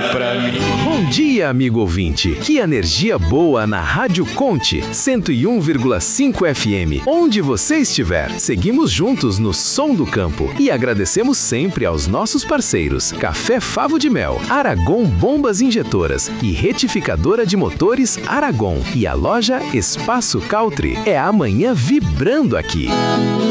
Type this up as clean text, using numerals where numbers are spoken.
pra mim. Bom dia, amigo ouvinte. Que energia boa na Rádio Conte 101,5 FM. Onde você estiver, seguimos juntos no som do campo e agradecemos sempre aos nossos parceiros Café Favo de Mel, Aragon Bombas Injetoras e Retificadora de Motores Aragon e a loja Espaço Cautri. É amanhã vibrando aqui.